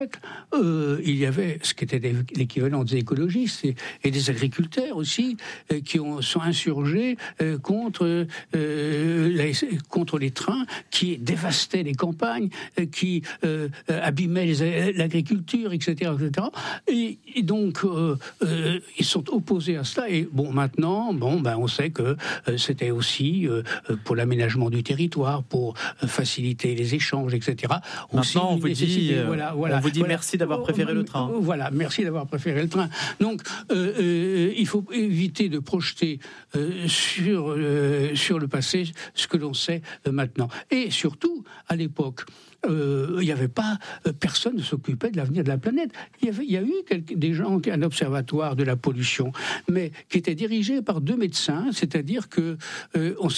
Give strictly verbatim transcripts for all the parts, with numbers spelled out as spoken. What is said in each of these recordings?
Euh, il y avait ce qui était l'équivalent des écologistes et, et des agriculteurs aussi euh, qui ont, sont insurgés euh, contre, euh, les, contre les trains qui dévastaient les campagnes, euh, qui euh, abîmaient les, l'agriculture, et cetera, et cetera. Et, et donc euh, euh, ils sont opposés à cela. Et bon, maintenant, bon, ben, on sait que euh, c'était aussi euh, pour l'aménagement du territoire, pour euh, faciliter les échanges, et cetera. Maintenant, aussi, on vous dit, euh, voilà, voilà, on vous dit voilà. merci d'avoir préféré le train. Voilà, merci d'avoir préféré le train. Donc, euh, euh, il faut éviter de projeter euh, sur, euh, sur le passé ce que l'on sait euh, maintenant. Et surtout, à l'époque, euh, il n'y avait pas, euh, personne ne s'occupait de l'avenir de la planète. Il y avait, il y a eu quelques, des gens, un observatoire de la pollution, mais qui était dirigé par deux médecins, c'est-à-dire que euh, on,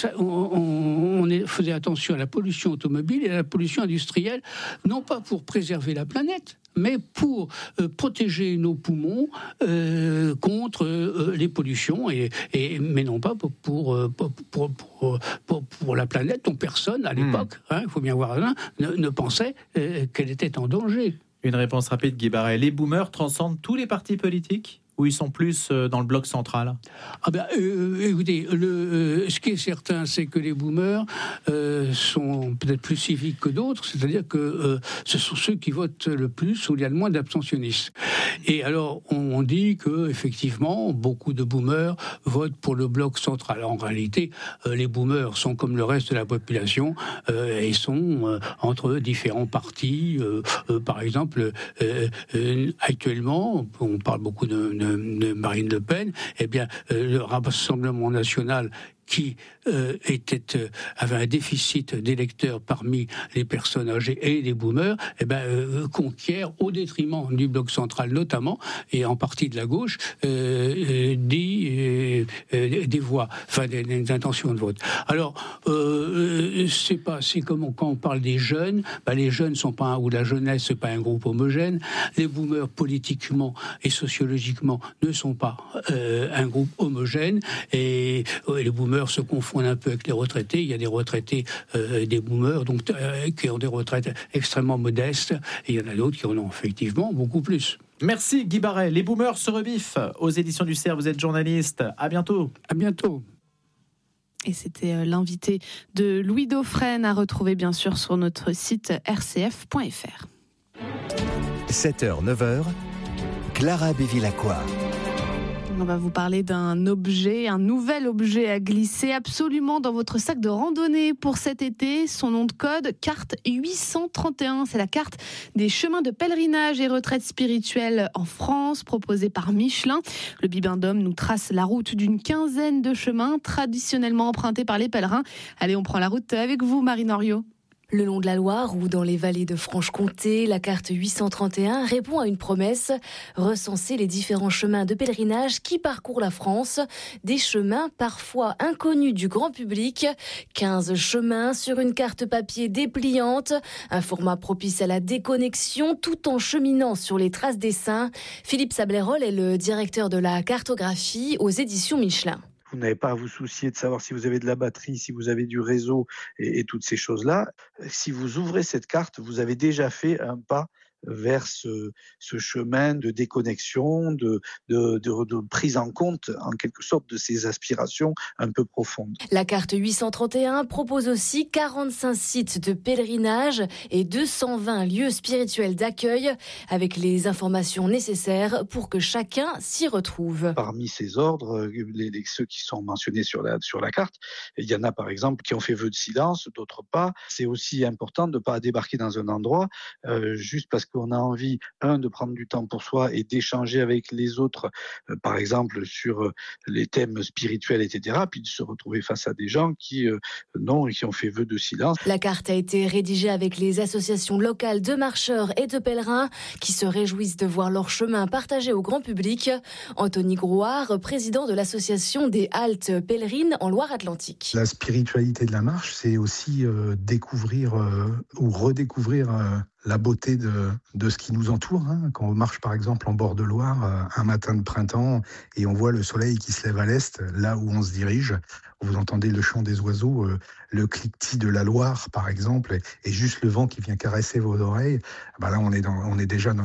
on, on est, faisait attention à la pollution automobile et à la pollution industrielle, non pas pour préserver la planète, mais pour euh, protéger nos poumons euh, contre euh, les pollutions, et, et, mais non pas pour, pour, pour, pour, pour, pour, pour la planète dont personne, à l'époque, il hein, faut bien voir, hein, ne, ne pensait euh, qu'elle était en danger. Une réponse rapide, Guy Baret. Les boomers transcendent tous les partis politiques ? Ou ils sont plus dans le bloc central ? Ah ben, euh, écoutez, le, euh, ce qui est certain, c'est que les boomers euh, sont peut-être plus civiques que d'autres, c'est-à-dire que euh, ce sont ceux qui votent le plus où il y a le moins d'abstentionnistes. Et alors, on, on dit que effectivement, beaucoup de boomers votent pour le bloc central. En réalité, euh, les boomers sont comme le reste de la population euh, et sont euh, entre différents partis. Euh, euh, par exemple, euh, euh, actuellement, on parle beaucoup de, de de Marine Le Pen, eh bien, euh, le Rassemblement national qui euh, était, euh, avait un déficit d'électeurs parmi les personnes âgées et les boomers, eh ben, euh, conquiert au détriment du bloc central notamment, et en partie de la gauche, euh, euh, des, euh, des voix, enfin des, des intentions de vote. Alors, euh, c'est pas, c'est comme quand on parle des jeunes, ben, les jeunes sont pas un, ou la jeunesse, c'est pas un groupe homogène. Les boomers politiquement et sociologiquement ne sont pas euh, un groupe homogène, et, et les boomers se confondent un peu avec les retraités. Il y a des retraités, euh, des boomers, donc euh, qui ont des retraites extrêmement modestes, et il y en a d'autres qui en ont effectivement beaucoup plus. Merci Guy Baret. Les boomers se rebiffent aux éditions du Cerf. Vous êtes journaliste. À bientôt. À bientôt. Et c'était l'invité de Louis Dauphren, à retrouver bien sûr sur notre site r c f point f r. sept heures neuf heures, Clara Bévilacqua. On va vous parler d'un objet, un nouvel objet à glisser absolument dans votre sac de randonnée pour cet été. Son nom de code, carte huit cent trente et un. C'est la carte des chemins de pèlerinage et retraites spirituelles en France, proposée par Michelin. Le Bibendum nous trace la route d'une quinzaine de chemins traditionnellement empruntés par les pèlerins. Allez, on prend la route avec vous, Marine Henriot. Le long de la Loire ou dans les vallées de Franche-Comté, la carte huit cent trente et un répond à une promesse, recenser les différents chemins de pèlerinage qui parcourent la France, des chemins parfois inconnus du grand public, quinze chemins sur une carte papier dépliante, un format propice à la déconnexion tout en cheminant sur les traces des saints. Philippe Sablerol est le directeur de la cartographie aux éditions Michelin. Vous n'avez pas à vous soucier de savoir si vous avez de la batterie, si vous avez du réseau et, et toutes ces choses-là. Si vous ouvrez cette carte, vous avez déjà fait un pas vers ce, ce chemin de déconnexion, de, de, de, de prise en compte, en quelque sorte, de ces aspirations un peu profondes. La carte huit cent trente et un propose aussi quarante-cinq sites de pèlerinage et deux cent vingt lieux spirituels d'accueil, avec les informations nécessaires pour que chacun s'y retrouve. Parmi ces ordres, les, les, ceux qui sont mentionnés sur la, sur la carte, il y en a par exemple qui ont fait vœu de silence, d'autres pas. C'est aussi important de ne pas débarquer dans un endroit euh, juste parce que on a envie, un, de prendre du temps pour soi et d'échanger avec les autres, euh, par exemple, sur euh, les thèmes spirituels, et cetera, puis de se retrouver face à des gens qui, euh, non, qui ont fait vœu de silence. La carte a été rédigée avec les associations locales de marcheurs et de pèlerins qui se réjouissent de voir leur chemin partagé au grand public. Anthony Grouard, président de l'association des haltes pèlerines en Loire-Atlantique. La spiritualité de la marche, c'est aussi euh, découvrir euh, ou redécouvrir euh, la beauté de, de ce qui nous entoure. Hein. Quand on marche par exemple en bord de Loire, euh, un matin de printemps, et on voit le soleil qui se lève à l'est, là où on se dirige, vous entendez le chant des oiseaux, euh, le cliquetis de la Loire par exemple, et, et juste le vent qui vient caresser vos oreilles, bah là on est, dans, on est déjà dans